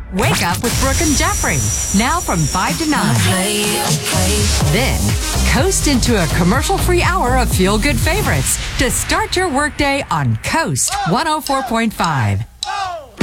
Wake Up with Brooke and Jeffrey. Now from 5 to 9. Then, coast into a commercial-free hour of feel-good favorites to start your workday on Coast 104.5.